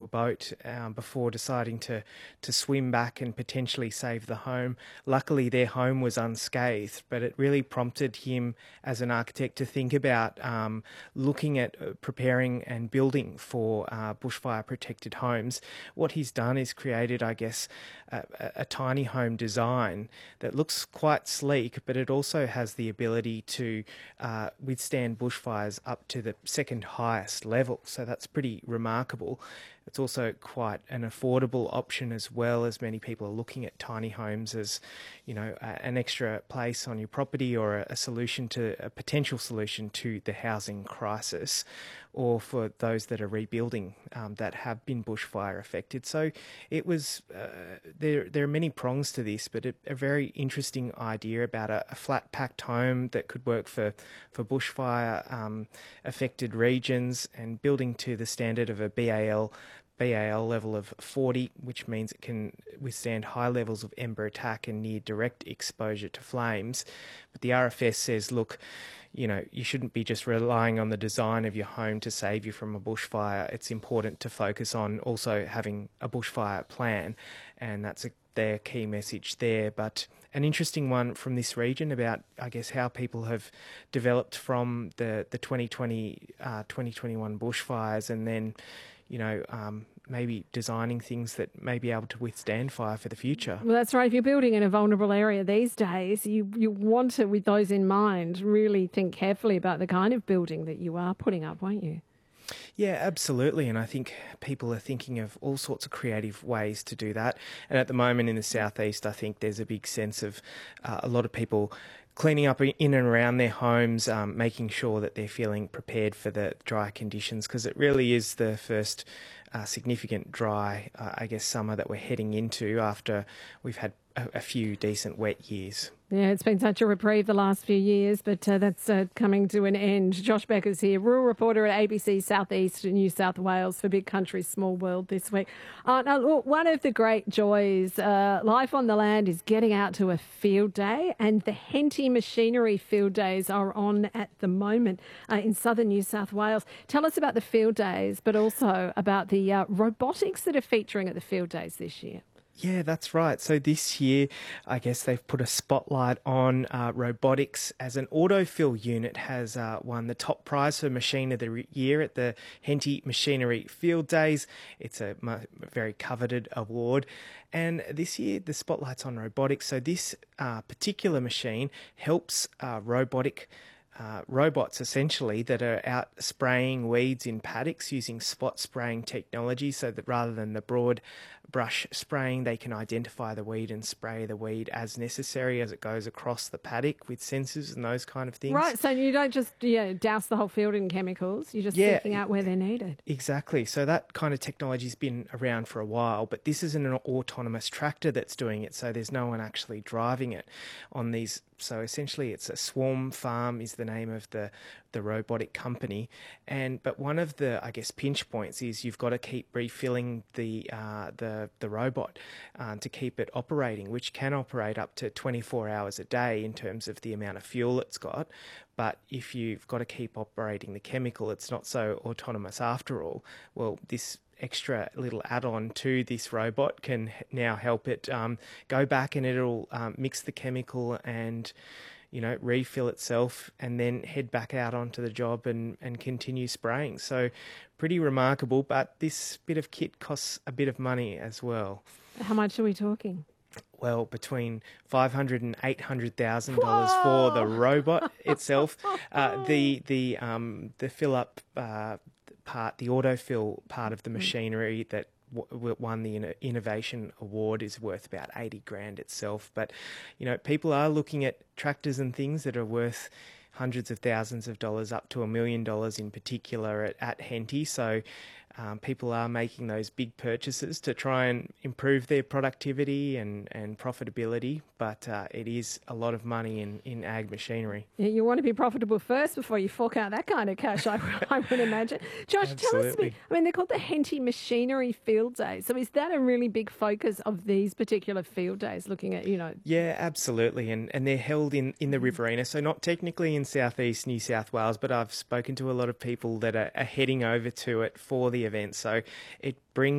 boat before deciding to swim back and potentially save the home. Luckily, their home was unscathed, but it really prompted him as an architect to think about looking at preparing and building for bushfire protected homes. What he's done is created, I guess, a tiny home design that looks quite sleek, but it also has the ability to withstand bushfires up to the second highest level. So that's pretty remarkable. It's also quite an affordable option as well, as many people are looking at tiny homes as, an extra place on your property or a potential solution to the housing crisis, or for those that are rebuilding that have been bushfire affected. So it was, there are many prongs to this, but a very interesting idea about a flat packed home that could work for bushfire affected regions, and building to the standard of a BAL level of 40, which means it can withstand high levels of ember attack and near direct exposure to flames. But the RFS says, look, you shouldn't be just relying on the design of your home to save you from a bushfire. It's important to focus on also having a bushfire plan, and that's their key message there. But an interesting one from this region about, I guess, how people have developed from the 2020, 2021 bushfires, and then maybe designing things that may be able to withstand fire for the future. Well, that's right. If you're building in a vulnerable area these days, you want to, with those in mind, really think carefully about the kind of building that you are putting up, won't you? Yeah, absolutely. And I think people are thinking of all sorts of creative ways to do that. And at the moment in the southeast, I think there's a big sense of a lot of people cleaning up in and around their homes, making sure that they're feeling prepared for the dry conditions, because it really is the first significant dry, summer that we're heading into after we've had a few decent wet years. Yeah, it's been such a reprieve the last few years, but that's coming to an end. Josh Becker's here, rural reporter at ABC Southeast New South Wales for Big Country, Small World this week. Now, look, one of the great joys, life on the land, is getting out to a field day, and the Henty Machinery Field Days are on at the moment in southern New South Wales. Tell us about the field days, but also about the robotics that are featuring at the field days this year. Yeah, that's right. So this year, I guess they've put a spotlight on robotics, as an autofill unit has won the top prize for Machine of the Year at the Henty Machinery Field Days. It's a very coveted award. And this year, the spotlight's on robotics. So this particular machine helps robots essentially that are out spraying weeds in paddocks using spot spraying technology, so that rather than the broad brush spraying, they can identify the weed and spray the weed as necessary as it goes across the paddock with sensors and those kind of things. Right, so you don't just douse the whole field in chemicals, you're just seeking out where they're needed. Exactly. So that kind of technology's been around for a while, but this is an autonomous tractor that's doing it, so there's no one actually driving it on these. So essentially it's a Swarm Farm is the name of the robotic company. But one of the, I guess, pinch points is you've got to keep refilling the robot to keep it operating, which can operate up to 24 hours a day in terms of the amount of fuel it's got. But if you've got to keep operating the chemical, it's not so autonomous after all. Well, this extra little add-on to this robot can now help it go back, and it'll mix the chemical and refill itself, and then head back out onto the job and continue spraying. So pretty remarkable, but this bit of kit costs a bit of money as well. How much are we talking? Well, between $500,000 and $800,000 for the robot itself. The fill up part, the autofill part of the machinery that won the innovation award is worth about $80,000 itself. But people are looking at tractors and things that are worth hundreds of thousands of dollars, up to $1 million in particular at Henty. So people are making those big purchases to try and improve their productivity and profitability, but it is a lot of money in ag machinery. Yeah, you want to be profitable first before you fork out that kind of cash, I would imagine. Josh, tell us, they're called the Henty Machinery Field Days. So is that a really big focus of these particular field days, looking at, Yeah, absolutely. And they're held in the Riverina, so not technically in southeast New South Wales, but I've spoken to a lot of people that are heading over to it for the event. So it brings